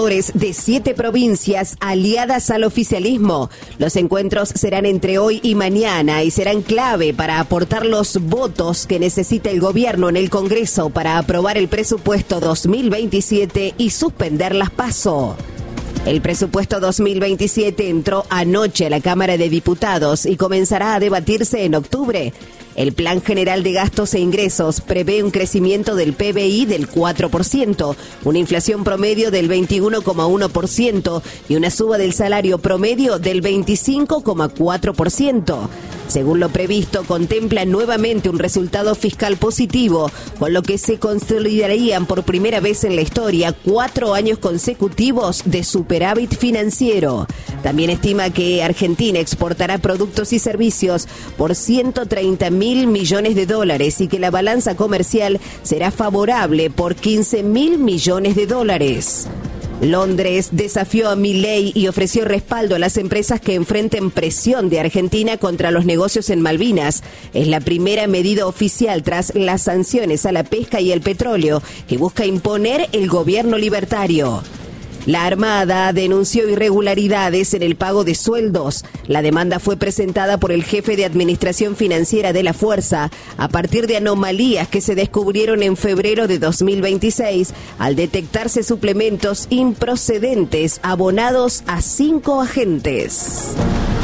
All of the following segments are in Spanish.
de 7 provincias aliadas al oficialismo. Los encuentros serán entre hoy y mañana y serán clave para aportar los votos que necesita el gobierno en el Congreso para aprobar el presupuesto 2027 y suspender las PASO. El presupuesto 2027 entró anoche a la Cámara de Diputados y comenzará a debatirse en octubre. El Plan General de Gastos e Ingresos prevé un crecimiento del PBI del 4%, una inflación promedio del 21,1% y una suba del salario promedio del 25,4%. Según lo previsto, contempla nuevamente un resultado fiscal positivo, con lo que se consolidarían por primera vez en la historia 4 años consecutivos de superávit financiero. También estima que Argentina exportará productos y servicios por 130.000 millones de dólares y que la balanza comercial será favorable por 15.000 millones de dólares. Londres desafió a Milei y ofreció respaldo a las empresas que enfrenten presión de Argentina contra los negocios en Malvinas. Es la primera medida oficial tras las sanciones a la pesca y el petróleo que busca imponer el gobierno libertario. La Armada denunció irregularidades en el pago de sueldos. La demanda fue presentada por el jefe de Administración Financiera de la Fuerza a partir de anomalías que se descubrieron en febrero de 2026 al detectarse suplementos improcedentes abonados a 5 agentes.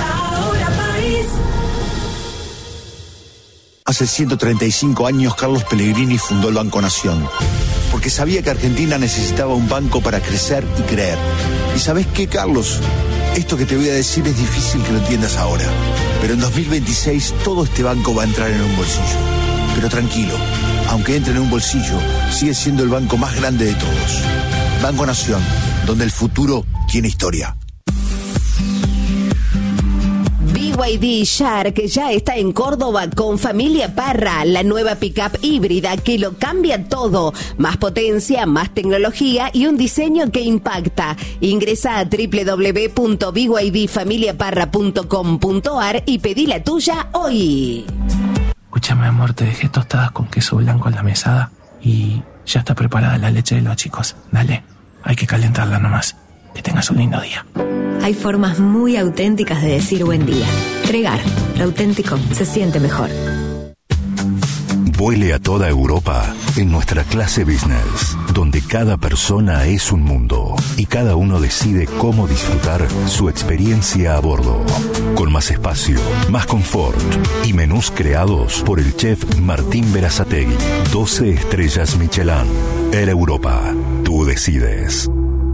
Hace 135 años Carlos Pellegrini fundó el Banco Nación, porque sabía que Argentina necesitaba un banco para crecer y creer. ¿Y sabés qué, Carlos? Esto que te voy a decir es difícil que lo entiendas ahora, pero en 2026 todo este banco va a entrar en un bolsillo. Pero tranquilo, aunque entre en un bolsillo, sigue siendo el banco más grande de todos. Banco Nación, donde el futuro tiene historia. BYD Shark ya está en Córdoba con Familia Parra, la nueva pickup híbrida que lo cambia todo. Más potencia, más tecnología y un diseño que impacta. Ingresa a www.bydfamiliaparra.com.ar y pedí la tuya hoy. Escúchame, amor, te dejé tostadas con queso blanco en la mesada y ya está preparada la leche de los chicos. Dale, hay que calentarla nomás. Que tengas un lindo día. Hay formas muy auténticas de decir buen día. Tregar, lo auténtico se siente mejor. Vuele a toda Europa en nuestra clase business, donde cada persona es un mundo y cada uno decide cómo disfrutar su experiencia a bordo. Con más espacio, más confort y menús creados por el chef Martín Berazategui. 12 estrellas Michelin. Air Europa. Tú decides.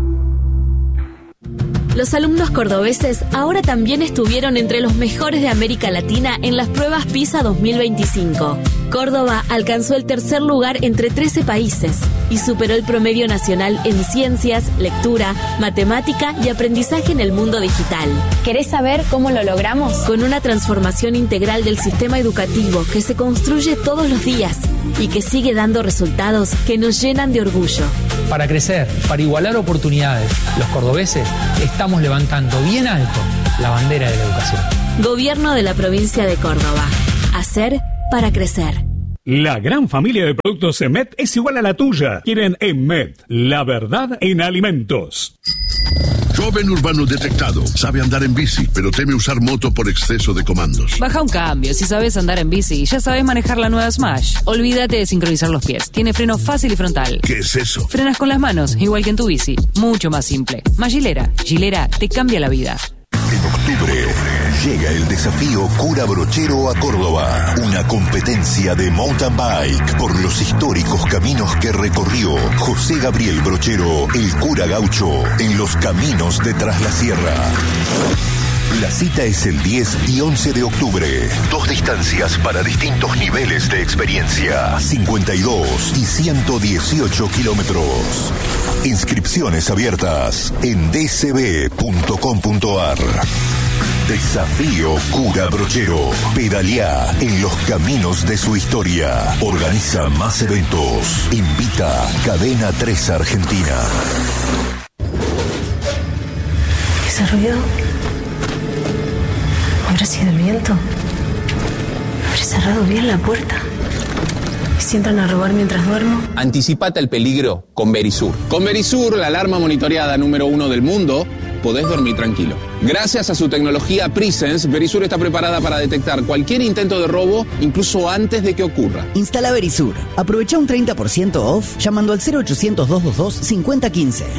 Los alumnos cordobeses ahora también estuvieron entre los mejores de América Latina en las pruebas PISA 2025. Córdoba alcanzó el tercer lugar entre 13 países y superó el promedio nacional en ciencias, lectura, matemática y aprendizaje en el mundo digital. ¿Querés saber cómo lo logramos? Con una transformación integral del sistema educativo que se construye todos los días y que sigue dando resultados que nos llenan de orgullo. Para crecer, para igualar oportunidades, los cordobeses estamos levantando bien alto la bandera de la educación. Gobierno de la provincia de Córdoba. Hacer para crecer. La gran familia de productos EMET es igual a la tuya. Quieren EMET, la verdad en alimentos. Joven urbano detectado. Sabe andar en bici, pero teme usar moto por exceso de comandos. Baja un cambio. Si sabes andar en bici, ya sabes manejar la nueva Smash. Olvídate de sincronizar los pies. Tiene freno fácil y frontal. ¿Qué es eso? Frenas con las manos, igual que en tu bici. Mucho más simple. Más Gilera. Gilera te cambia la vida. En octubre llega el desafío Cura Brochero a Córdoba. Una competencia de mountain bike por los históricos caminos que recorrió José Gabriel Brochero, el cura gaucho, en los caminos de Tras la Sierra. La cita es el 10 y 11 de octubre. 2 distancias para distintos niveles de experiencia. 52 y 118 kilómetros. Inscripciones abiertas en dcb.com.ar. Desafío Cura Brochero. Pedaleá en los caminos de su historia. Organiza más eventos. Invita Cadena 3 Argentina. ¿Ese ruido? ¿Habrá sido el viento? ¿Habré cerrado bien la puerta? ¿Si entran a robar mientras duermo? Anticipate al peligro con Verisur. Con Verisur, la alarma monitoreada número 1 del mundo, podés dormir tranquilo. Gracias a su tecnología Presence, Verisur está preparada para detectar cualquier intento de robo, incluso antes de que ocurra. Instala Verisur. Aprovecha un 30% off llamando al 0800-222-5015.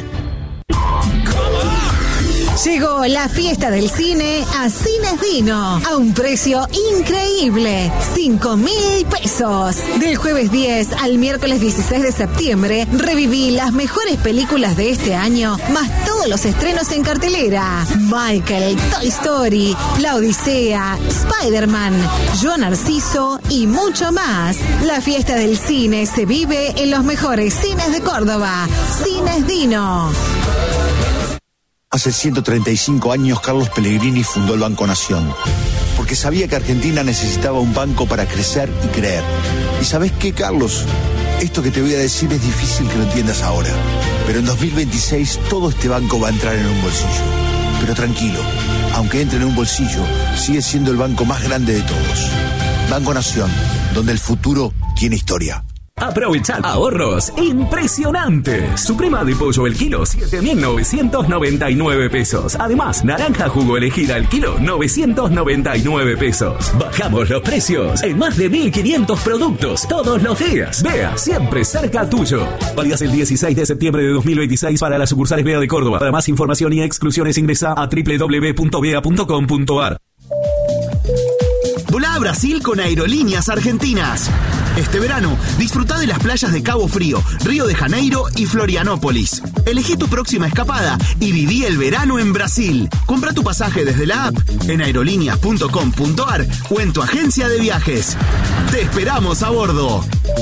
Llegó la fiesta del cine a Cines Dino a un precio increíble, 5.000 pesos. Del jueves 10 al miércoles 16 de septiembre, reviví las mejores películas de este año, más todos los estrenos en cartelera. Michael, Toy Story, La Odisea, Spider-Man, Yo Narciso y mucho más. La fiesta del cine se vive en los mejores cines de Córdoba. Cines Dino. Hace 135 años Carlos Pellegrini fundó el Banco Nación, porque sabía que Argentina necesitaba un banco para crecer y creer. ¿Y sabés qué, Carlos? Esto que te voy a decir es difícil que lo entiendas ahora, pero en 2026 todo este banco va a entrar en un bolsillo. Pero tranquilo, aunque entre en un bolsillo, sigue siendo el banco más grande de todos. Banco Nación, donde el futuro tiene historia. Aprovecha ahorros impresionantes. Suprema de pollo el kilo, 7.999 pesos. Además, naranja jugo elegida el kilo, 999 pesos. Bajamos los precios en más de 1.500 productos todos los días. Vea, siempre cerca tuyo. Válidas el 16 de septiembre de 2026 para las sucursales Bea de Córdoba. Para más información y exclusiones ingresa a www.bea.com.ar. Volá a Brasil con Aerolíneas Argentinas. Este verano, disfruta de las playas de Cabo Frío, Río de Janeiro y Florianópolis. Elegí tu próxima escapada y viví el verano en Brasil. Compra tu pasaje desde la app, en aerolíneas.com.ar o en tu agencia de viajes. ¡Te esperamos a bordo!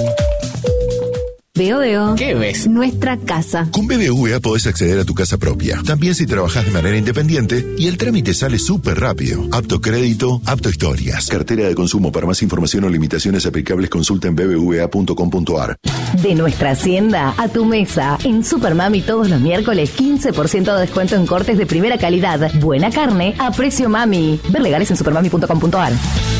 Veo. ¿Qué ves? Nuestra casa. Con BBVA podés acceder a tu casa propia, también si trabajás de manera independiente, y el trámite sale súper rápido. Apto crédito, apto historias. Cartera de consumo. Para más información o limitaciones aplicables, consulta en bbva.com.ar. De nuestra hacienda a tu mesa. En Supermami todos los miércoles 15% de descuento en cortes de primera calidad. Buena carne a precio mami. Ver legales en supermami.com.ar.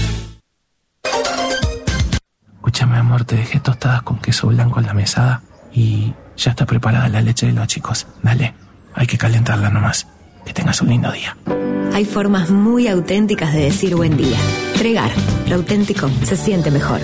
Escúchame, amor, te dejé tostadas con queso blanco en la mesada y ya está preparada la leche de los chicos. Dale, hay que calentarla nomás. Que tengas un lindo día. Hay formas muy auténticas de decir buen día. Tregar, lo auténtico se siente mejor.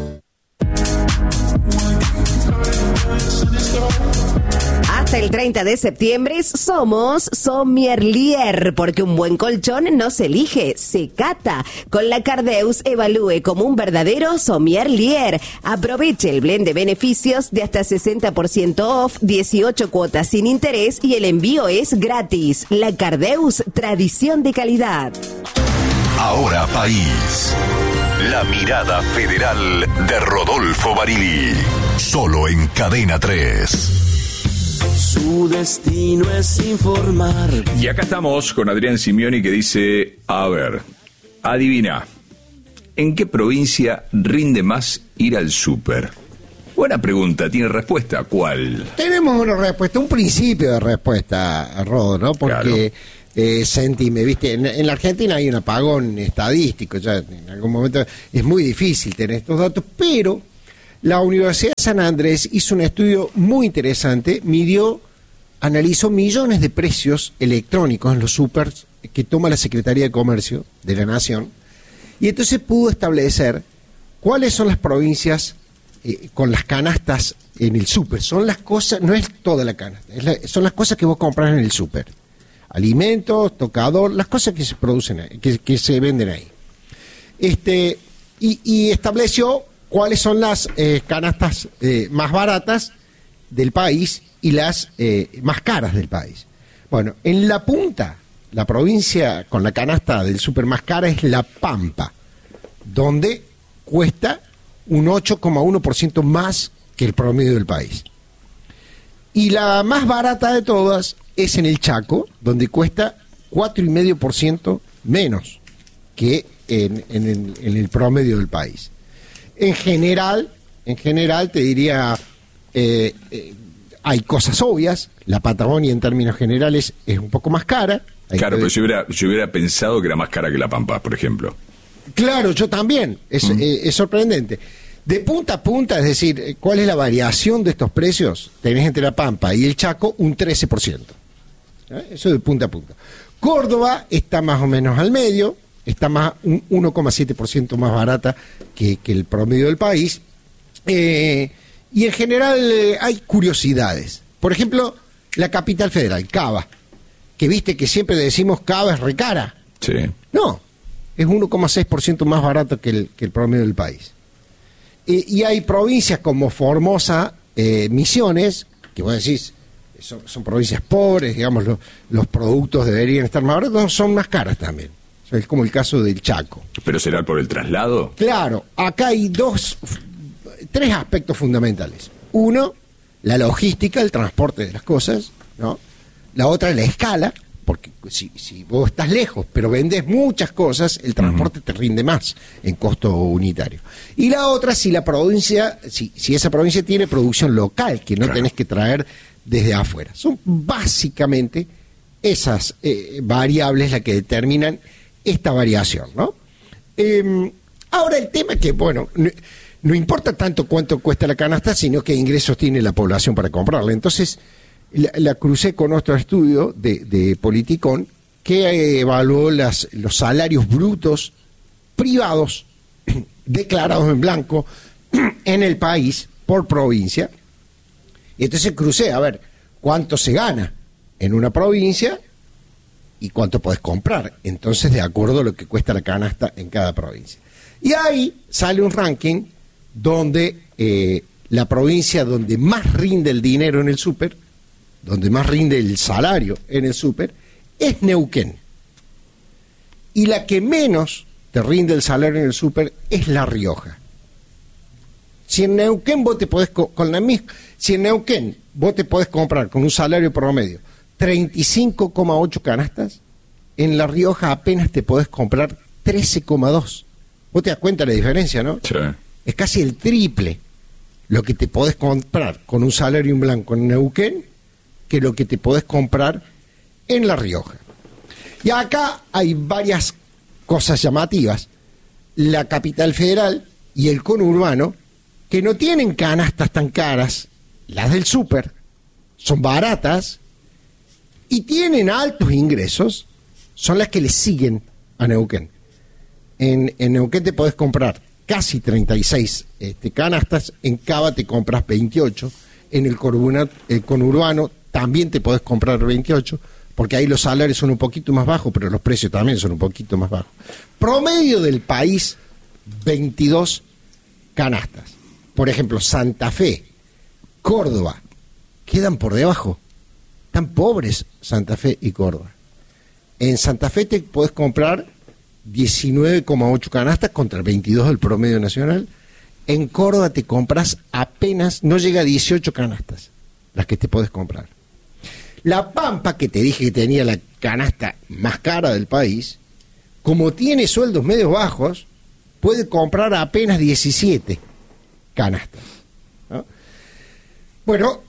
Hasta el 30 de septiembre somos Sommelier, porque un buen colchón no se elige, se cata. Con la Cardeus evalúe como un verdadero Sommelier. Aproveche el blend de beneficios de hasta 60% off, 18 cuotas sin interés y el envío es gratis. La Cardeus, tradición de calidad. Ahora País. La mirada federal de Rodolfo Barili. Solo en Cadena 3. Su destino es informar. Y acá estamos con Adrián Simeoni que dice, a ver, adivina, ¿en qué provincia rinde más ir al súper? Buena pregunta, ¿tiene respuesta? ¿Cuál? Tenemos una respuesta, un principio de respuesta, Rodo, ¿no? Porque, sentime, viste, en la Argentina hay un apagón estadístico, ya en algún momento es muy difícil tener estos datos, pero la Universidad de San Andrés hizo un estudio muy interesante, analizó millones de precios electrónicos en los supers que toma la Secretaría de Comercio de la Nación, y entonces pudo establecer cuáles son las provincias con las canastas en el súper. Son las cosas, no es toda la canasta, son las cosas que vos compras en el súper. Alimentos, tocador, las cosas que se producen ahí, que se venden ahí. Y estableció cuáles son las canastas más baratas del país y las más caras del país. Bueno, en la punta, la provincia con la canasta del súper más cara es La Pampa, donde cuesta un 8,1% más que el promedio del país. Y la más barata de todas es en el Chaco, donde cuesta 4,5% menos que en el promedio del país. En general te diría, hay cosas obvias. La Patagonia en términos generales es un poco más cara. Claro, pero yo hubiera pensado que era más cara que La Pampa, por ejemplo. Claro, yo también. Es sorprendente. De punta a punta, es decir, ¿cuál es la variación de estos precios? Tenés entre La Pampa y el Chaco un 13%. Eso de punta a punta. Córdoba está más o menos al medio, está más un 1,7% más barata que el promedio del país. Y en general hay curiosidades. Por ejemplo, la capital federal, Cava, que viste que siempre decimos Cava es recara. Sí. No, es 1,6% más barato que el promedio del país. Y hay provincias como Formosa, Misiones, que vos decís, son provincias pobres, digamos, los productos deberían estar más baratos, son más caras también. Es como el caso del Chaco. ¿Pero será por el traslado? Claro, acá hay tres aspectos fundamentales. Uno, la logística, el transporte de las cosas, ¿no? La otra es la escala, porque si vos estás lejos, pero vendés muchas cosas, el transporte te rinde más en costo unitario. Y la otra, si la provincia, si esa provincia tiene producción local, que no tenés que traer desde afuera. Son básicamente esas variables las que determinan esta variación, ¿no? Ahora el tema es que, bueno, no importa tanto cuánto cuesta la canasta, sino qué ingresos tiene la población para comprarla. Entonces, la crucé con otro estudio de Politicón que evaluó los salarios brutos privados declarados en blanco en el país por provincia. Y entonces crucé a ver cuánto se gana en una provincia y cuánto podés comprar. Entonces, de acuerdo a lo que cuesta la canasta en cada provincia. Y ahí sale un ranking donde la provincia donde más rinde el dinero en el súper, donde más rinde el salario en el súper, es Neuquén. Y la que menos te rinde el salario en el súper es La Rioja. Si en Neuquén vos te podés si en Neuquén vos te podés comprar con un salario promedio 35,8 canastas, en La Rioja apenas te podés comprar 13,2. Vos te das cuenta de la diferencia, ¿no? Sí. Es casi el triple lo que te podés comprar con un salario en blanco en Neuquén que lo que te podés comprar en La Rioja. Y acá hay varias cosas llamativas. La capital federal y el conurbano, que no tienen canastas tan caras, las del súper, son baratas y tienen altos ingresos, son las que le siguen a Neuquén. En Neuquén te podés comprar casi 36 canastas, en Cava te compras 28, en el conurbano también te podés comprar 28, porque ahí los salarios son un poquito más bajos, pero los precios también son un poquito más bajos. Promedio del país, 22 canastas. Por ejemplo, Santa Fe, Córdoba, quedan por debajo. Están pobres Santa Fe y Córdoba. En Santa Fe te podés comprar 19,8 canastas contra el 22 del promedio nacional. En Córdoba te compras apenas, no llega a 18 canastas, las que te podés comprar. La Pampa, que te dije que tenía la canasta más cara del país, como tiene sueldos medios bajos, puede comprar apenas 17 canastas, ¿no? Bueno,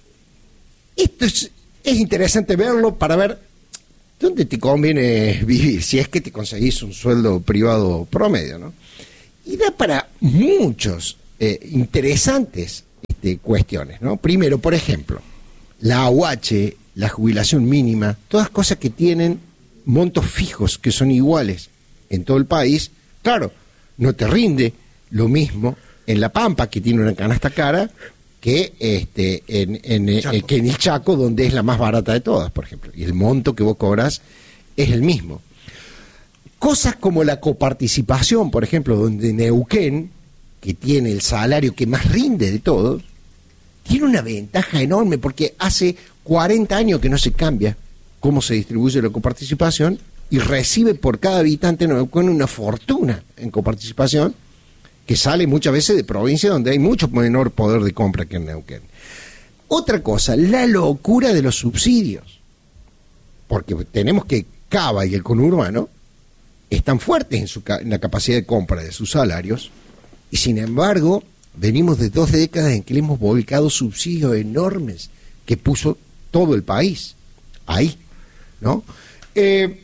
esto es interesante verlo para ver dónde te conviene vivir, si es que te conseguís un sueldo privado promedio, ¿no? Y da para muchos interesantes cuestiones, ¿no? Primero, por ejemplo, la AUH, la jubilación mínima, todas cosas que tienen montos fijos que son iguales en todo el país. Claro, no te rinde lo mismo en La Pampa, que tiene una canasta cara, que en el Chaco, donde es la más barata de todas, por ejemplo. Y el monto que vos cobrás es el mismo. Cosas como la coparticipación, por ejemplo, donde Neuquén, que tiene el salario que más rinde de todos, tiene una ventaja enorme, porque hace 40 años que no se cambia cómo se distribuye la coparticipación, y recibe por cada habitante Neuquén una fortuna en coparticipación, que sale muchas veces de provincias donde hay mucho menor poder de compra que en Neuquén. Otra cosa, la locura de los subsidios, porque tenemos que Cava y el conurbano están fuertes en la capacidad de compra de sus salarios, y sin embargo venimos de 2 décadas en que le hemos volcado subsidios enormes que puso todo el país ahí, ¿no?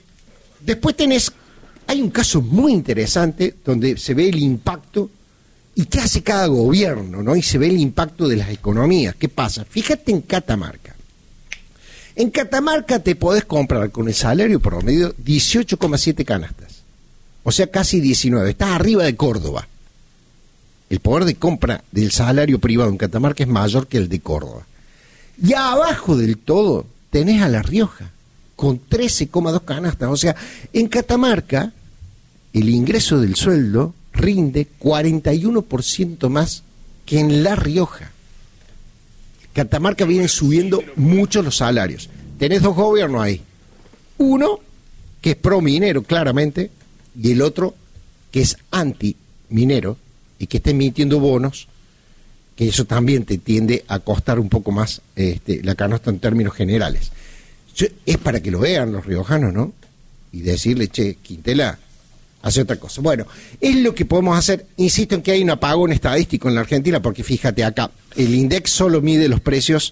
Después hay un caso muy interesante donde se ve el impacto ¿Y qué hace cada gobierno, no? Y se ve el impacto de las economías. ¿Qué pasa? Fíjate en Catamarca. En Catamarca te podés comprar con el salario promedio 18,7 canastas. O sea, casi 19. Estás arriba de Córdoba. El poder de compra del salario privado en Catamarca es mayor que el de Córdoba. Y abajo del todo tenés a La Rioja, con 13,2 canastas. O sea, en Catamarca el ingreso del sueldo rinde 41% más que en La Rioja. Catamarca viene subiendo mucho los salarios. Tenés dos gobiernos ahí. Uno que es pro minero, claramente, y el otro que es anti minero y que está emitiendo bonos, que eso también te tiende a costar un poco más la canasta en términos generales. Es para que lo vean los riojanos, ¿no? Y decirle, che, Quintela, hace otra cosa. Bueno, es lo que podemos hacer. Insisto en que hay un apagón estadístico en la Argentina, porque fíjate acá, el INDEC solo mide los precios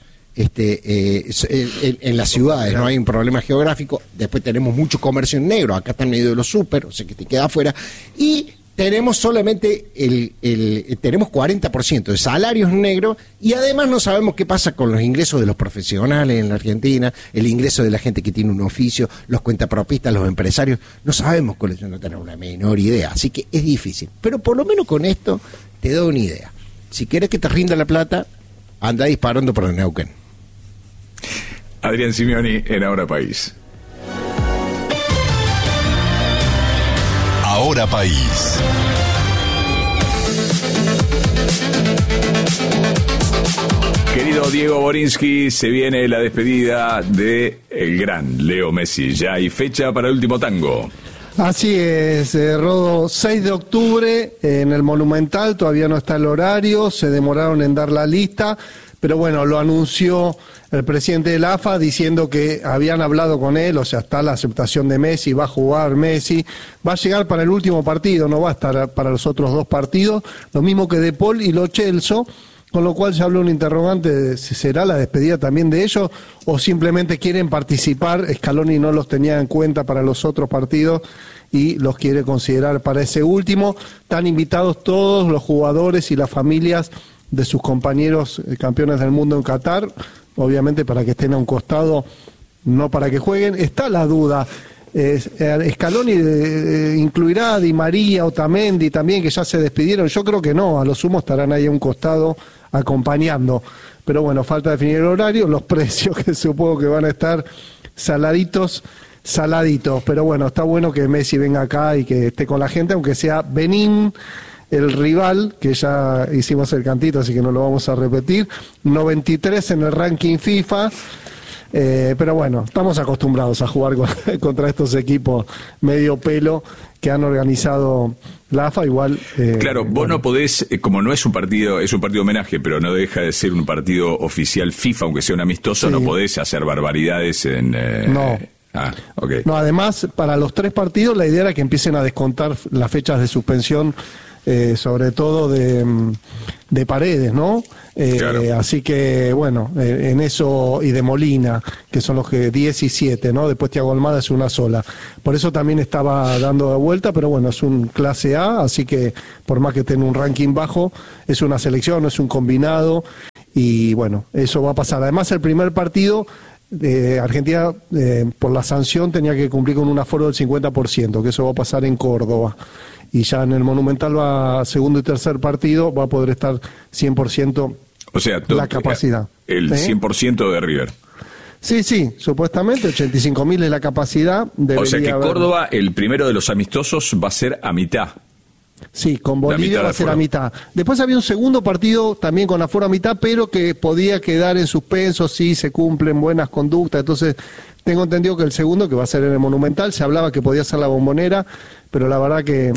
en las ciudades, no hay un problema geográfico. Después tenemos mucho comercio en negro, acá está en medio de los súper, o sea que te queda afuera. Y tenemos solamente tenemos 40% de salarios negros, y además no sabemos qué pasa con los ingresos de los profesionales en la Argentina, el ingreso de la gente que tiene un oficio, los cuentapropistas, los empresarios. No sabemos cuáles son, no tenemos la menor idea, así que es difícil. Pero por lo menos con esto te doy una idea. Si querés que te rinda la plata, anda disparando por el Neuquén. Adrián Simioni en Ahora País. Ahora País. Querido Diego Borinsky, se viene la despedida de el gran Leo Messi. Ya hay fecha para el último tango. Así es, Rodo, 6 de octubre en el Monumental, todavía no está el horario, se demoraron en dar la lista, pero bueno, lo anunció el presidente de la AFA diciendo que habían hablado con él, o sea, está la aceptación de Messi, va a jugar Messi, va a llegar para el último partido, no va a estar para los otros 2 partidos, lo mismo que De Paul y Lo Celso, con lo cual se habló un interrogante de si será la despedida también de ellos o simplemente quieren participar. Scaloni no los tenía en cuenta para los otros partidos y los quiere considerar para ese último. Están invitados todos los jugadores y las familias de sus compañeros campeones del mundo en Qatar, obviamente para que estén a un costado, no para que jueguen. Está la duda, Scaloni incluirá a Di María, Otamendi también, que ya se despidieron. Yo creo que no, a lo sumo estarán ahí a un costado acompañando, pero bueno, falta definir el horario, los precios que supongo que van a estar saladitos, pero bueno, está bueno que Messi venga acá y que esté con la gente, aunque sea Benín el rival, que ya hicimos el cantito, así que no lo vamos a repetir, 93 en el ranking FIFA, pero bueno, estamos acostumbrados a jugar contra estos equipos medio pelo que han organizado la AFA, igual... claro, vos no podés, como no es un partido homenaje, pero no deja de ser un partido oficial FIFA, aunque sea un amistoso, sí. No podés hacer barbaridades en... No. Okay. No, además, para los 3 partidos la idea era que empiecen a descontar las fechas de suspensión, sobre todo de Paredes, ¿no? Claro. Así que, bueno, en eso, y de Molina, que son los que 17, ¿no? Después Thiago Almada es una sola. Por eso también estaba dando de vuelta, pero bueno, es un clase A, así que por más que esté en un ranking bajo, es una selección, no es un combinado, y bueno, eso va a pasar. Además, el primer partido... Argentina, por la sanción, tenía que cumplir con un aforo del 50%, que eso va a pasar en Córdoba. Y ya en el Monumental va segundo y tercer partido, va a poder estar 100%, o sea, la capacidad. El 100% de River. Sí, supuestamente 85.000 es la capacidad. O sea que Córdoba, el primero de los amistosos, va a ser a mitad. Sí, con Bolivia va a ser a mitad. Después había un segundo partido también con aforo a mitad, pero que podía quedar en suspenso si se cumplen buenas conductas. Entonces, tengo entendido que el segundo, que va a ser en el Monumental, se hablaba que podía ser la Bombonera, pero la verdad que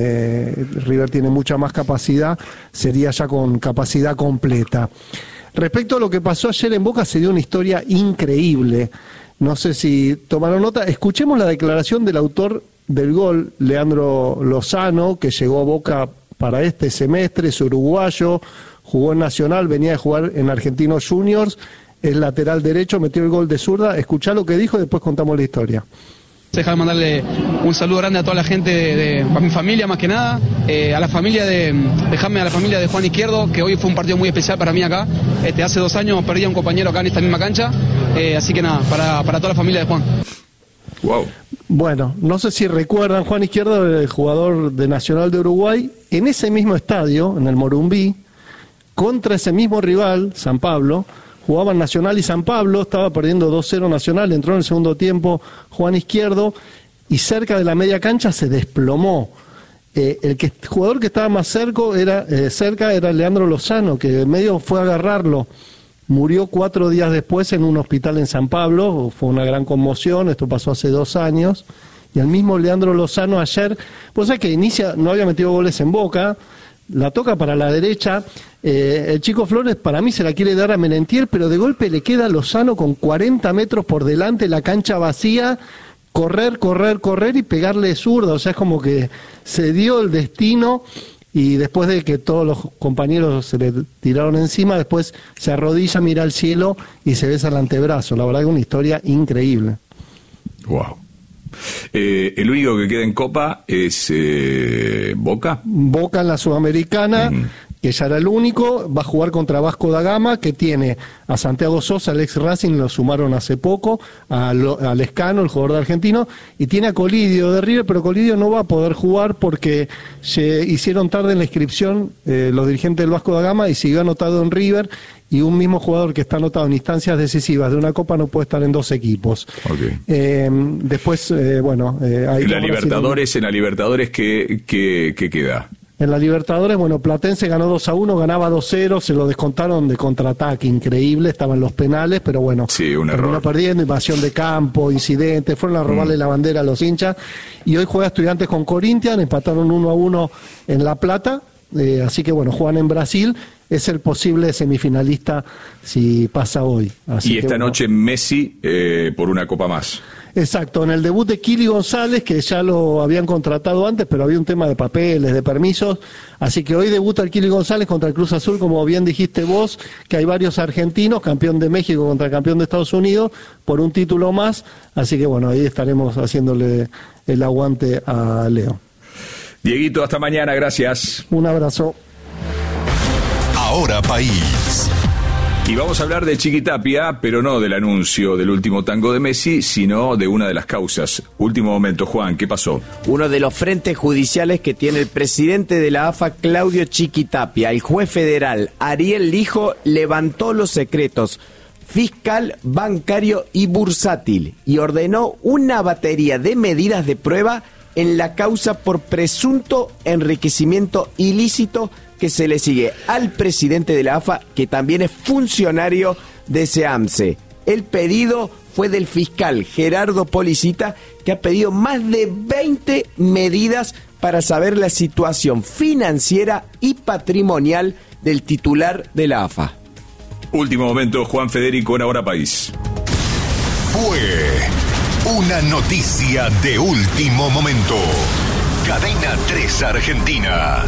River tiene mucha más capacidad, sería ya con capacidad completa. Respecto a lo que pasó ayer en Boca, se dio una historia increíble. No sé si tomaron nota. Escuchemos la declaración del autor del gol, Leandro Lozano, que llegó a Boca para este semestre, es uruguayo, jugó en Nacional, venía de jugar en Argentinos Juniors, es lateral derecho, metió el gol de zurda. Escuchá lo que dijo y después contamos la historia. Dejar de mandarle un saludo grande a toda la gente, a mi familia más que nada, a la familia dejarme a la familia de Juan Izquierdo, que hoy fue un partido muy especial para mí acá. Hace 2 años perdí a un compañero acá en esta misma cancha, así que nada, para toda la familia de Juan. Wow. Bueno, no sé si recuerdan, Juan Izquierdo, el jugador de Nacional de Uruguay, en ese mismo estadio, en el Morumbí, contra ese mismo rival, San Pablo, jugaban Nacional y San Pablo, estaba perdiendo 2-0 Nacional, entró en el segundo tiempo Juan Izquierdo y cerca de la media cancha se desplomó. El jugador que estaba más cerca era Leandro Lozano, que medio fue a agarrarlo. Murió 4 días después en un hospital en San Pablo, fue una gran conmoción, esto pasó hace 2 años. Y el mismo Leandro Lozano ayer, pues es que no había metido goles en Boca, la toca para la derecha, el Chico Flores para mí se la quiere dar a Merentiel, pero de golpe le queda a Lozano con 40 metros por delante, la cancha vacía, correr y pegarle zurda, o sea, es como que se dio el destino y después de que todos los compañeros se le tiraron encima, después se arrodilla, mira al cielo y se besa el antebrazo, la verdad que una historia increíble. Wow. El único que queda en Copa es Boca. Boca en la Sudamericana, que ya era el único, va a jugar contra Vasco da Gama, que tiene a Santiago Sosa, el ex Racing, lo sumaron hace poco, a Lescano, el jugador de Argentino, y tiene a Colidio de River, pero Colidio no va a poder jugar porque se hicieron tarde en la inscripción los dirigentes del Vasco da Gama y siguió anotado en River, y un mismo jugador que está anotado en instancias decisivas de una Copa no puede estar en 2 equipos. Okay. Después, hay en la Libertadores, ¿qué queda? En la Libertadores, Platense ganó 2-1, ganaba 2-0, se lo descontaron de contraataque, increíble, estaban los penales, pero terminó perdiendo, invasión de campo, incidentes, fueron a robarle la bandera a los hinchas, y hoy juega Estudiantes con Corinthians, empataron 1-1 en La Plata, así que juegan en Brasil, es el posible semifinalista si pasa hoy. Así y esta noche Messi por una copa más. Exacto, en el debut de Kili González, que ya lo habían contratado antes, pero había un tema de papeles, de permisos, así que hoy debuta el Kili González contra el Cruz Azul, como bien dijiste vos, que hay varios argentinos, campeón de México contra el campeón de Estados Unidos, por un título más, así que ahí estaremos haciéndole el aguante a Leo. Dieguito, hasta mañana, gracias. Un abrazo. Ahora País. Y vamos a hablar de Chiquitapia, pero no del anuncio del último tango de Messi, sino de una de las causas. Último momento, Juan, ¿qué pasó? Uno de los frentes judiciales que tiene el presidente de la AFA, Claudio Chiquitapia. El juez federal Ariel Lijo levantó los secretos fiscal, bancario y bursátil y ordenó una batería de medidas de prueba en la causa por presunto enriquecimiento ilícito que se le sigue al presidente de la AFA, que también es funcionario de SEAMSE. El pedido fue del fiscal Gerardo Policita, que ha pedido más de 20 medidas para saber la situación financiera y patrimonial del titular de la AFA. Último momento, Juan Federico, en Ahora País. Fue una noticia de último momento. Cadena 3 Argentina.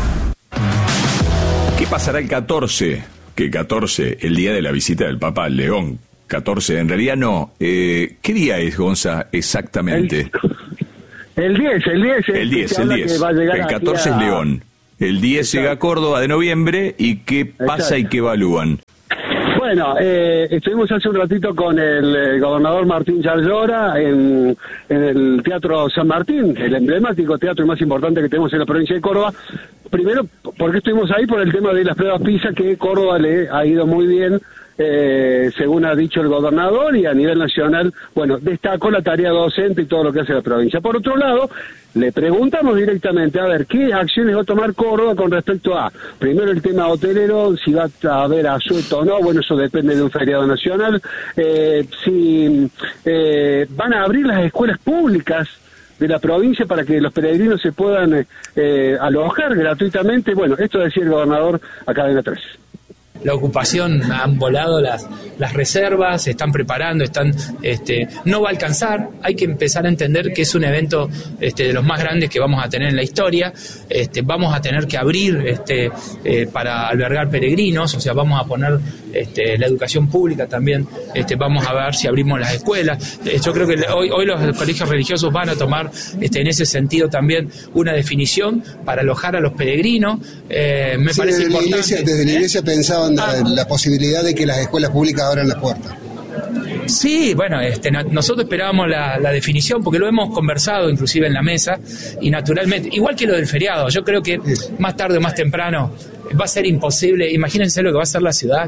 ¿Qué pasará el 14? Que 14, el día de la visita del Papa al León. 14, en realidad no. ¿Qué día es, Gonza, exactamente? El 10. El 10. El 14 es León. El 10 llega a Córdoba de noviembre. ¿Y qué pasa y qué evalúan? Bueno, estuvimos hace un ratito con el gobernador Martín Yarlora en el Teatro San Martín, el emblemático teatro más importante que tenemos en la provincia de Córdoba. Primero, ¿por qué estuvimos ahí? Por el tema de las pruebas PISA, que Córdoba le ha ido muy bien, según ha dicho el gobernador, y a nivel nacional, destacó la tarea docente y todo lo que hace la provincia. Por otro lado, le preguntamos directamente, a ver, ¿qué acciones va a tomar Córdoba con respecto a, primero, el tema hotelero, si va a haber asueto o no? Bueno, eso depende de un feriado nacional. Si van a abrir las escuelas públicas de la provincia para que los peregrinos se puedan alojar gratuitamente. Bueno, esto decía el gobernador a Cadena 3. La ocupación, han volado las reservas, se están preparando, no va a alcanzar, hay que empezar a entender que es un evento de los más grandes que vamos a tener en la historia, vamos a tener que abrir para albergar peregrinos, o sea, vamos a poner la educación pública también, vamos a ver si abrimos las escuelas. Yo creo que hoy los colegios religiosos van a tomar en ese sentido también una definición para alojar a los peregrinos. Me parece importante. Desde la iglesia pensaban la posibilidad de que las escuelas públicas abran las puertas. Sí, bueno, nosotros esperábamos la definición porque lo hemos conversado inclusive en la mesa y naturalmente, igual que lo del feriado, yo creo que más tarde o más temprano va a ser imposible. Imagínense lo que va a ser la ciudad.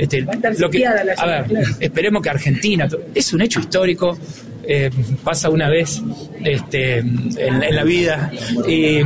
Esperemos que Argentina, es un hecho histórico, pasa una vez en la vida y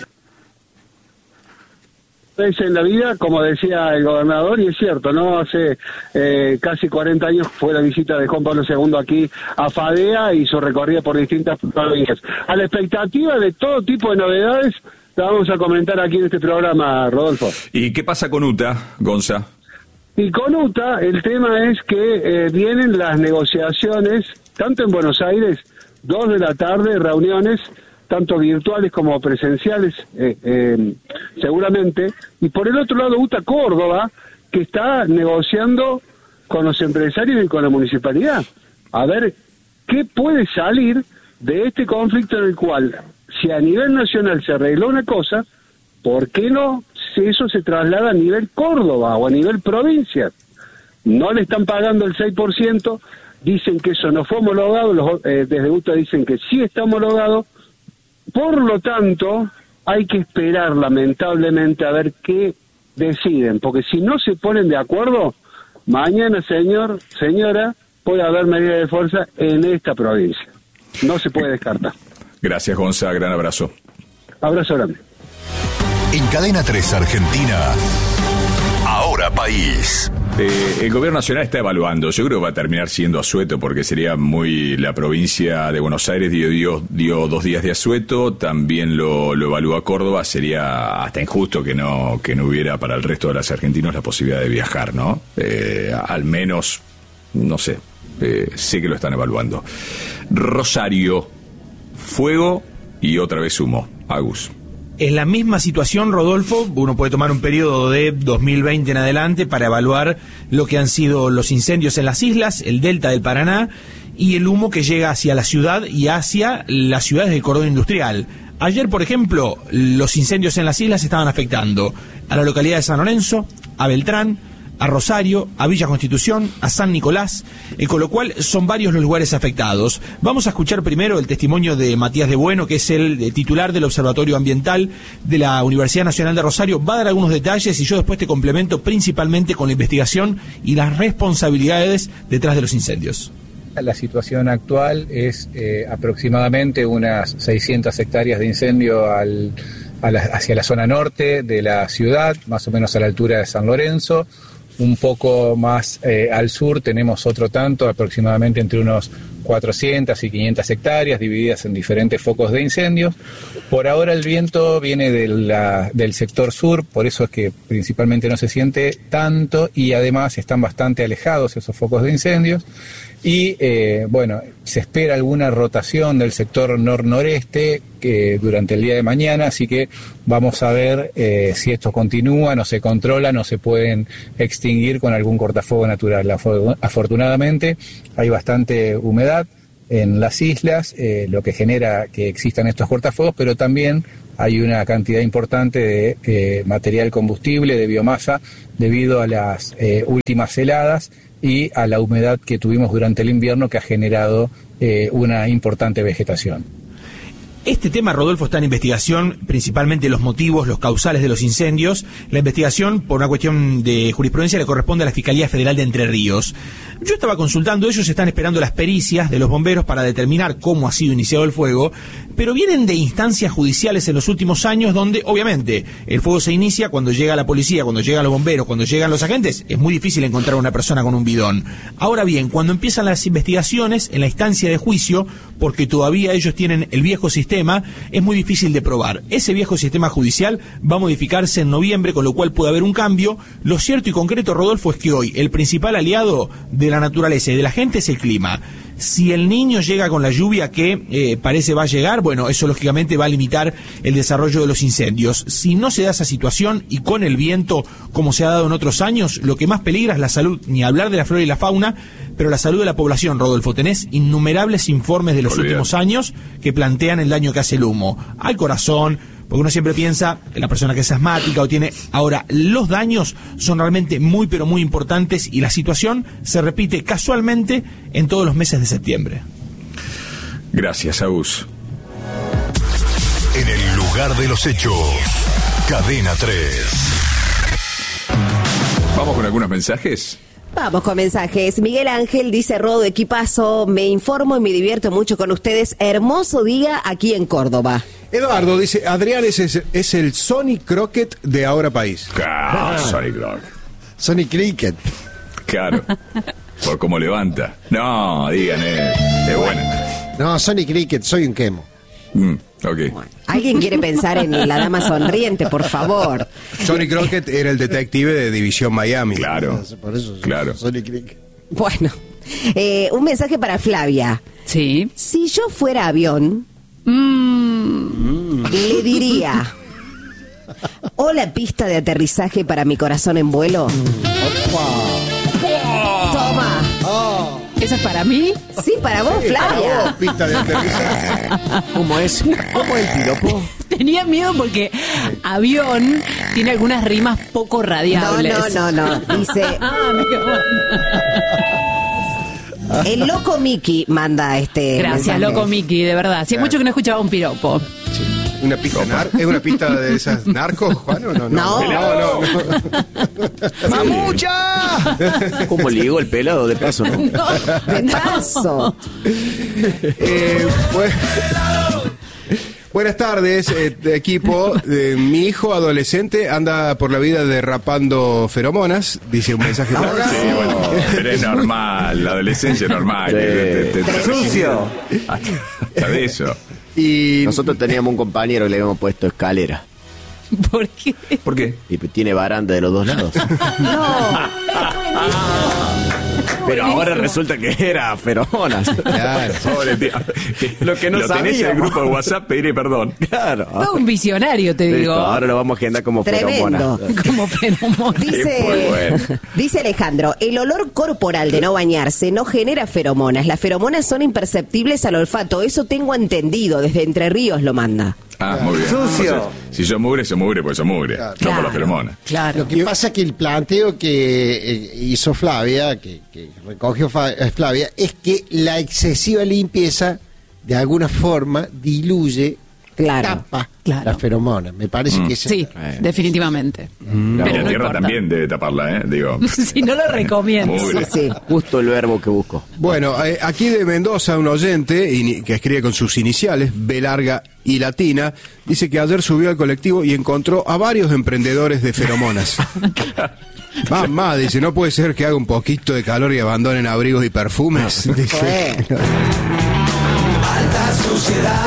en la vida, como decía el gobernador, y es cierto, ¿no? Hace casi 40 años fue la visita de Juan Pablo II aquí a Fadea y su recorrida por distintas provincias. A la expectativa de todo tipo de novedades, la vamos a comentar aquí en este programa, Rodolfo. ¿Y qué pasa con UTA, Gonza? Y con UTA, el tema es que vienen las negociaciones, tanto en Buenos Aires, 2 de la tarde, reuniones tanto virtuales como presenciales, seguramente, y por el otro lado UTA Córdoba, que está negociando con los empresarios y con la municipalidad, a ver qué puede salir de este conflicto en el cual, si a nivel nacional se arregló una cosa, ¿por qué no si eso se traslada a nivel Córdoba o a nivel provincia? No le están pagando el 6%, dicen que eso no fue homologado, desde UTA dicen que sí está homologado. Por lo tanto, hay que esperar lamentablemente a ver qué deciden, porque si no se ponen de acuerdo, mañana, señora, puede haber medidas de fuerza en esta provincia. No se puede descartar. Gracias, Gonza, gran abrazo. Abrazo grande. En Cadena 3 Argentina, Ahora País. El gobierno nacional está evaluando, yo creo que va a terminar siendo asueto porque sería muy... La provincia de Buenos Aires dio 2 días de asueto, también lo evalúa Córdoba, sería hasta injusto que no hubiera para el resto de los argentinos la posibilidad de viajar, ¿no? Al menos, no sé, sé que lo están evaluando. Rosario, fuego y otra vez humo. Agus. En la misma situación, Rodolfo, uno puede tomar un periodo de 2020 en adelante para evaluar lo que han sido los incendios en las islas, el delta del Paraná y el humo que llega hacia la ciudad y hacia las ciudades del cordón industrial. Ayer, por ejemplo, los incendios en las islas estaban afectando a la localidad de San Lorenzo, a Beltrán, a Rosario, a Villa Constitución, a San Nicolás, con lo cual son varios los lugares afectados. Vamos a escuchar primero el testimonio de Matías de Bueno, que es el titular del Observatorio Ambiental de la Universidad Nacional de Rosario. Va a dar algunos detalles y yo después te complemento principalmente con la investigación y las responsabilidades detrás de los incendios. La situación actual es aproximadamente unas 600 hectáreas de incendio hacia la zona norte de la ciudad, más o menos a la altura de San Lorenzo. Un poco más al sur tenemos otro tanto, aproximadamente entre unos 400 y 500 hectáreas divididas en diferentes focos de incendios. Por ahora el viento viene del sector sur, por eso es que principalmente no se siente tanto y además están bastante alejados esos focos de incendios. Y se espera alguna rotación del sector nor-noreste durante el día de mañana, así que vamos a ver si esto continúa, no se controla, no se pueden extinguir con algún cortafuego natural. Afortunadamente hay bastante humedad en las islas, lo que genera que existan estos cortafuegos, pero también hay una cantidad importante de material combustible, de biomasa, debido a las últimas heladas y a la humedad que tuvimos durante el invierno, que ha generado una importante vegetación. Este tema, Rodolfo, está en investigación, principalmente los motivos, los causales de los incendios. La investigación, por una cuestión de jurisprudencia, le corresponde a la Fiscalía Federal de Entre Ríos. Yo estaba consultando, ellos están esperando las pericias de los bomberos para determinar cómo ha sido iniciado el fuego, pero vienen de instancias judiciales en los últimos años donde, obviamente, el fuego se inicia cuando llega la policía, cuando llegan los bomberos, cuando llegan los agentes. Es muy difícil encontrar a una persona con un bidón. Ahora bien, cuando empiezan las investigaciones en la instancia de juicio, porque todavía ellos tienen el viejo sistema, es muy difícil de probar. Ese viejo sistema judicial va a modificarse en noviembre, con lo cual puede haber un cambio. Lo cierto y concreto, Rodolfo, es que hoy el principal aliado de la naturaleza y de la gente es el clima. Si el Niño llega con la lluvia que parece va a llegar, bueno, eso lógicamente va a limitar el desarrollo de los incendios. Si no se da esa situación y con el viento, como se ha dado en otros años, lo que más peligra es la salud, ni hablar de la flora y la fauna, pero la salud de la población, Rodolfo. Tenés innumerables informes de los últimos años que plantean el daño que hace el humo al corazón, porque uno siempre piensa en la persona que es asmática o tiene... Ahora, los daños son realmente muy, pero muy importantes y la situación se repite casualmente en todos los meses de septiembre. Gracias, Agus. En el lugar de los hechos, Cadena 3. Vamos con algunos mensajes. Vamos con mensajes. Miguel Ángel dice: Rodo, equipazo, me informo y me divierto mucho con ustedes. Hermoso día aquí en Córdoba. Eduardo dice: Adrián es el Sonny Crockett de Ahora País. Claro, Sonny Crockett. Sonny Cricket. Claro. Por cómo levanta. No, digan, es buena. No, Sonny Cricket, soy un quemo. Ok. ¿Alguien quiere pensar en la dama sonriente, por favor? Sonny Crockett era el detective de División Miami. Claro. Por eso claro. Sonny Cricket. Bueno, un mensaje para Flavia. Sí. Si yo fuera avión, le diría: hola, pista de aterrizaje para mi corazón en vuelo. Toma. ¿Eso es para mí? Sí, para vos, Flavia. Para vos, pista de aterrizaje. ¿Cómo es? ¿Cómo es el piropo? Tenía miedo porque avión tiene algunas rimas poco radiables. No. Dice... El loco Mickey manda Gracias, mensaje. loco Mickey, de verdad. Hace mucho que no escuchaba un piropo. Sí. ¿Una pista ¿Es una pista de esas narcos, Juan? ¿O no? No. ¡Mamucha! ¿Cómo ligó el pelado de paso, no? De paso. Buenas tardes, equipo. Mi hijo adolescente anda por la vida derrapando feromonas, dice un mensaje por acá. Sí, bueno, pero es normal, la adolescencia es normal. ¡Sucio! Hasta de eso. Y nosotros teníamos un compañero que le habíamos puesto escalera. ¿Por qué? ¿Por qué? Y tiene baranda de los dos lados. Pero ahora resulta que era feromonas. Claro. Pobre tío. Lo que no lo tenés en el grupo de WhatsApp, pediré perdón. Claro. Todo un visionario, te digo. Listo, ahora lo vamos a agendar como Tremendo. feromona. Como feromona. Dice Alejandro: el olor corporal de no bañarse no genera feromonas. Las feromonas son imperceptibles al olfato. Eso tengo entendido. Desde Entre Ríos lo manda. Ah, muy bien. Sucio. Entonces, si yo mugre, pues yo mugre. Claro. No por la feromona. Claro. Lo que pasa es que el planteo que hizo Flavia, que recogió Flavia, es que la excesiva limpieza de alguna forma diluye, tapa la feromona. Me parece que sí, definitivamente. La Pero no tierra importa. también debe taparla, Digo. Si no lo recomiendo. Sí. Justo el verbo que busco. Bueno, aquí de Mendoza, un oyente que escribe con sus iniciales, B larga y latina, dice que ayer subió al colectivo y encontró a varios emprendedores de feromonas. Mamá, dice, no puede ser que haga un poquito de calor y abandonen abrigos y perfumes. Dice. Alta suciedad,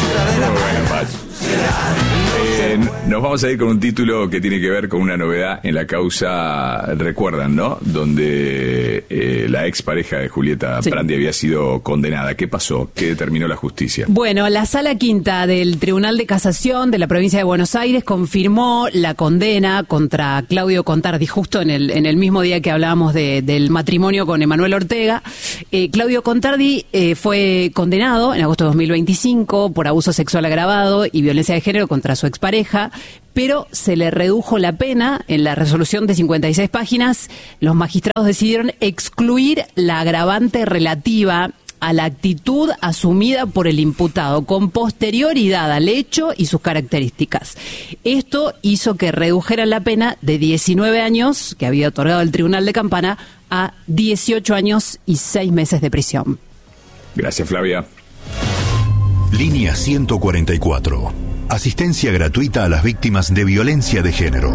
Nos vamos a ir con un título que tiene que ver con una novedad en la causa, recuerdan, ¿no? Donde la expareja de Julieta Prandi había sido condenada. ¿Qué pasó? ¿Qué determinó la justicia? Bueno, la Sala Quinta del Tribunal de Casación de la provincia de Buenos Aires confirmó la condena contra Claudio Contardi, justo en el mismo día que hablábamos del matrimonio con Emanuel Ortega. Claudio Contardi fue condenado en agosto de 2025 por abuso sexual agravado y violencia de género contra su expareja, pero se le redujo la pena. En la resolución de 56 páginas, los magistrados decidieron excluir la agravante relativa a la actitud asumida por el imputado con posterioridad al hecho y sus características. Esto hizo que redujeran la pena de 19 años, que había otorgado el Tribunal de Campana, a 18 años y 6 meses de prisión. Gracias, Flavia. Línea 144. Asistencia gratuita a las víctimas de violencia de género.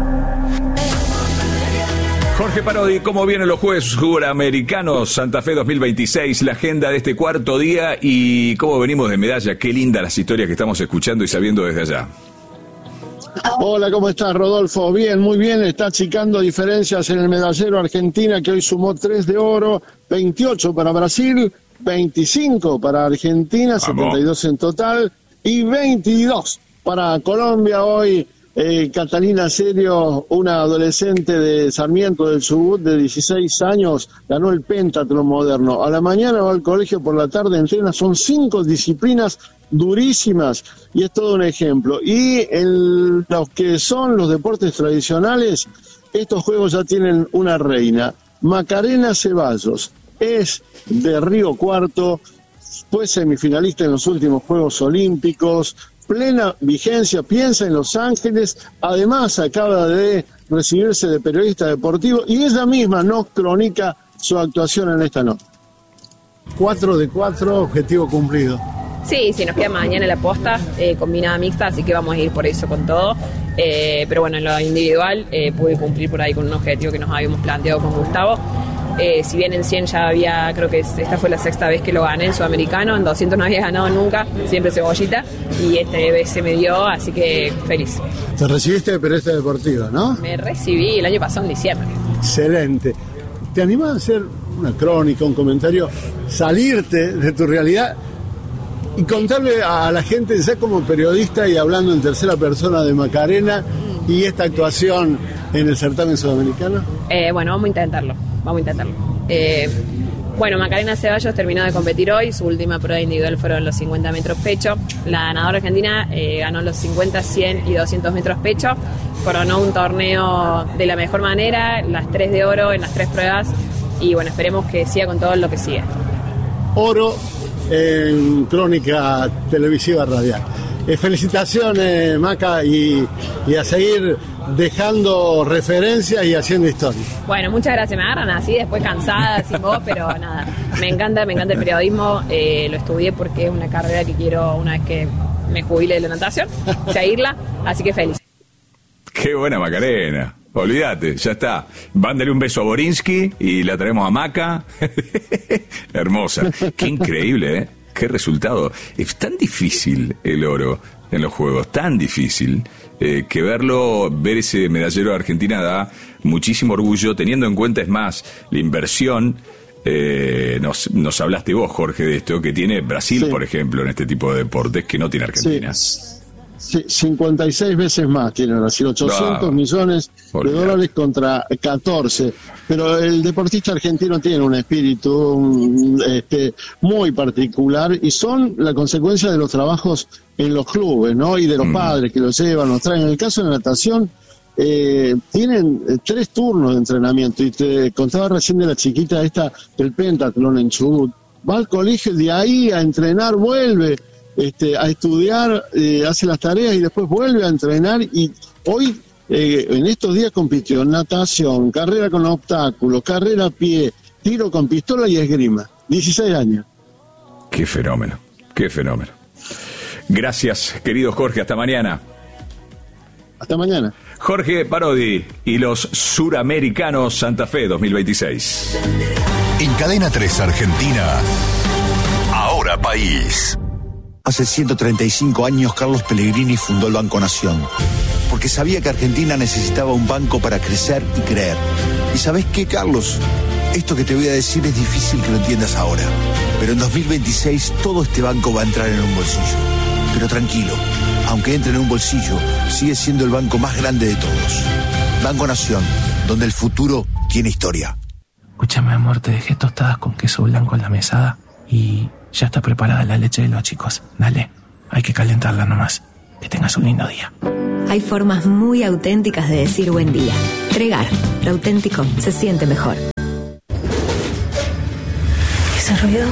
Jorge Parodi, ¿cómo vienen los Juegos Suramericanos Santa Fe 2026? La agenda de este cuarto día y cómo venimos de medalla. Qué lindas las historias que estamos escuchando y sabiendo desde allá. Hola, ¿cómo estás, Rodolfo? Bien, muy bien. Está achicando diferencias en el medallero Argentina, que hoy sumó 3 de oro, 28 para Brasil, 25 para Argentina, 72 en total, y 22 para Colombia. Hoy Catalina Serio, una adolescente de Sarmiento del Chubut de 16 años, ganó el pentatlón moderno. A la mañana va al colegio, por la tarde entrena. Son 5 disciplinas durísimas y es todo un ejemplo. Y en los que son los deportes tradicionales, estos juegos ya tienen una reina. Macarena Ceballos es de Río Cuarto, fue semifinalista en los últimos Juegos Olímpicos, plena vigencia, piensa en Los Ángeles, además acaba de recibirse de periodista deportivo y ella misma nos cronica su actuación en esta nota. 4 de 4, objetivo cumplido. Sí, nos queda mañana la posta, combinada mixta, así que vamos a ir por eso con todo. Pero bueno, en lo individual pude cumplir por ahí con un objetivo que nos habíamos planteado con Gustavo. Si bien en 100 ya había, creo que esta fue la 6ª vez que lo gané, el sudamericano, en 200 no había ganado nunca, siempre cebollita, y esta vez se me dio, así que feliz. Te recibiste de periodista deportiva, ¿no? Me recibí el año pasado en diciembre. Excelente. ¿Te animás a hacer una crónica, un comentario, salirte de tu realidad y contarle a la gente, ya como periodista y hablando en tercera persona de Macarena y esta actuación en el certamen sudamericano? Bueno, vamos a intentarlo. Bueno, Macarena Ceballos terminó de competir hoy, su última prueba individual fueron los 50 metros pecho. La ganadora argentina ganó los 50, 100 y 200 metros pecho, coronó un torneo de la mejor manera, las 3 de oro en las 3 pruebas, y bueno, esperemos que siga con todo lo que sigue. Oro en crónica televisiva radial. Felicitaciones, Maca, y a seguir dejando referencias y haciendo historia. Bueno, muchas gracias. Me agarran así, después cansada, sin voz, pero nada. Me encanta el periodismo. Lo estudié porque es una carrera que quiero, una vez que me jubile de la natación, seguirla. Así que feliz. Qué buena Macarena. Olvídate, ya está. Mándale un beso a Borinsky y la traemos a Maca. Hermosa. Qué increíble, ¿eh? Qué resultado. Es tan difícil el oro en los juegos, tan difícil, que ver ese medallero de Argentina da muchísimo orgullo, teniendo en cuenta, es más, la inversión. Nos hablaste vos, Jorge, de esto, que tiene Brasil, por ejemplo, en este tipo de deportes, que no tiene Argentina. Sí, 56 veces más tiene Brasil, 800 millones de dólares contra 14. Pero el deportista argentino tiene un espíritu muy particular y son la consecuencia de los trabajos en los clubes, ¿no? Y de los padres que los llevan, los traen. En el caso de la natación, tienen 3 turnos de entrenamiento. Y te contaba recién de la chiquita esta del pentatlón en Chubut. Va al colegio, de ahí a entrenar, vuelve a estudiar, hace las tareas y después vuelve a entrenar, y hoy en estos días compitió en natación, carrera con obstáculos, carrera a pie, tiro con pistola y esgrima. 16 años. Qué fenómeno, qué fenómeno. Gracias, querido Jorge, hasta mañana. Hasta mañana. Jorge Parodi y los Suramericanos Santa Fe 2026. En Cadena 3 Argentina, Ahora País. Hace 135 años Carlos Pellegrini fundó el Banco Nación, porque sabía que Argentina necesitaba un banco para crecer y creer. ¿Y sabés qué, Carlos? Esto que te voy a decir es difícil que lo entiendas ahora, pero en 2026 todo este banco va a entrar en un bolsillo. Pero tranquilo, aunque entre en un bolsillo, sigue siendo el banco más grande de todos. Banco Nación, donde el futuro tiene historia. Escúchame, amor, te dejé tostadas con queso blanco en la mesada y ya está preparada la leche de los chicos. Dale, hay que calentarla nomás. Que tengas un lindo día. Hay formas muy auténticas de decir buen día. Tregar, lo auténtico se siente mejor. ¿Ese ruido?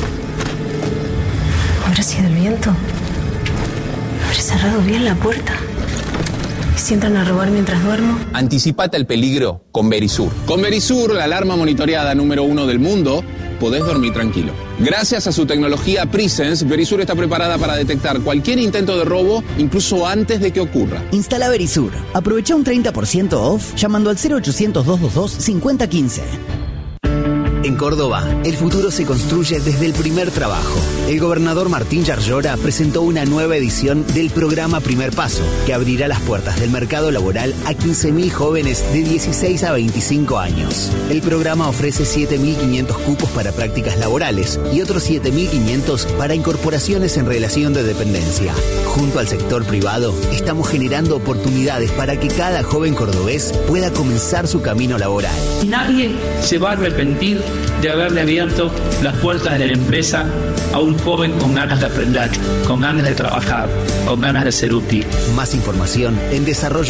¿Habrá sido el viento? ¿Habré cerrado bien la puerta? ¿Y si entran a robar mientras duermo? Anticipate al peligro con Verisur. Con Verisur, la alarma monitoreada número 1 del mundo, podés dormir tranquilo. Gracias a su tecnología Presence, Verisur está preparada para detectar cualquier intento de robo, incluso antes de que ocurra. Instala Verisur. Aprovecha un 30% off llamando al 0800-222-5015. En Córdoba, el futuro se construye desde el primer trabajo. El gobernador Martín Yarlora presentó una nueva edición del programa Primer Paso, que abrirá las puertas del mercado laboral a 15.000 jóvenes de 16 a 25 años. El programa ofrece 7.500 cupos para prácticas laborales y otros 7.500 para incorporaciones en relación de dependencia. Junto al sector privado, estamos generando oportunidades para que cada joven cordobés pueda comenzar su camino laboral. Nadie se va a arrepentir de haberle abierto las puertas de la empresa a un joven con ganas de aprender, con ganas de trabajar, con ganas de ser útil. Más información en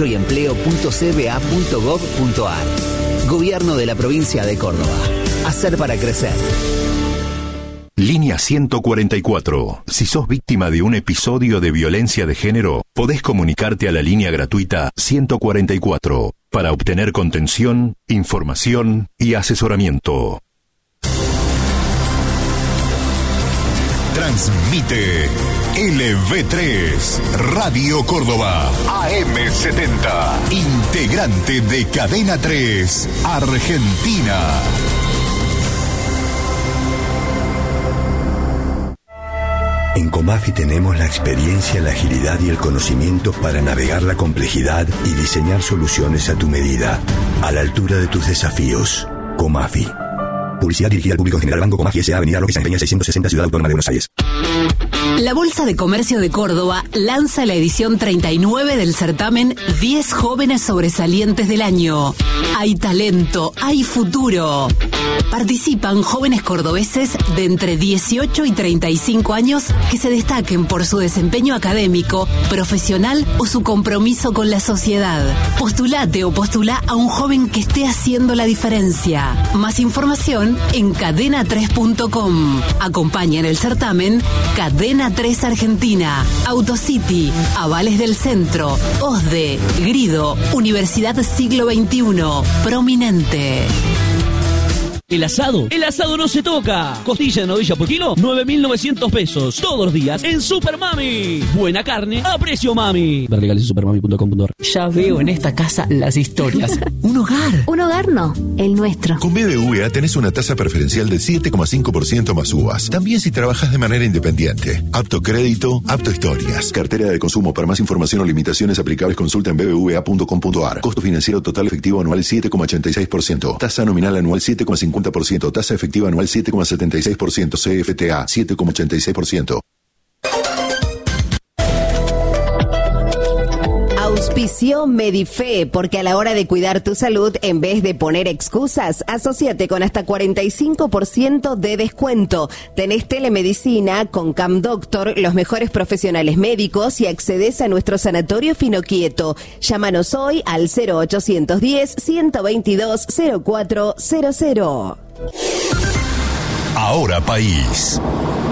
desarrolloyempleo.cba.gov.ar. Gobierno de la provincia de Córdoba. Hacer para crecer. Línea 144. Si sos víctima de un episodio de violencia de género, podés comunicarte a la línea gratuita 144 para obtener contención, información y asesoramiento. Transmite LV3 Radio Córdoba AM70, integrante de Cadena 3 Argentina. En Comafi tenemos la experiencia, la agilidad y el conocimiento para navegar la complejidad y diseñar soluciones a tu medida, a la altura de tus desafíos. Comafi. Publicidad dirigida al público en general. Banco Comafi S.A. Avenida Roque Sanpeña 660, Ciudad Autónoma de Buenos Aires. La Bolsa de Comercio de Córdoba lanza la edición 39 del certamen 10 jóvenes sobresalientes del año. Hay talento, hay futuro. Participan jóvenes cordobeses de entre 18 y 35 años que se destaquen por su desempeño académico, profesional o su compromiso con la sociedad. Postulate o postulá a un joven que esté haciendo la diferencia. Más información en cadena3.com. Acompaña en el certamen Cadena 3 Argentina, Autocity, Avales del Centro, OSDE, Grido, Universidad Siglo XXI, Prominente. El asado no se toca. Costilla de novilla por kilo, 9.900 pesos. Todos los días en Super Mami. Buena carne a precio mami. Ver legales en supermami.com.ar. Ya veo en esta casa las historias. Un hogar. Un hogar no, el nuestro. Con BBVA tenés una tasa preferencial del 7,5% más uvas. También si trabajas de manera independiente. Apto crédito, apto historias. Cartera de consumo. Para más información o limitaciones aplicables, consulta en bbva.com.ar. Costo financiero total efectivo anual 7,86%. Tasa nominal anual 7,50%. Tasa efectiva anual 7,76%. CFTA 7,86%. Auspició Medife, porque a la hora de cuidar tu salud, en vez de poner excusas, asóciate con hasta 45% de descuento. Tenés telemedicina con Cam Doctor, los mejores profesionales médicos, y accedes a nuestro sanatorio Finoquieto. Llámanos hoy al 0810-122-0400. Ahora País.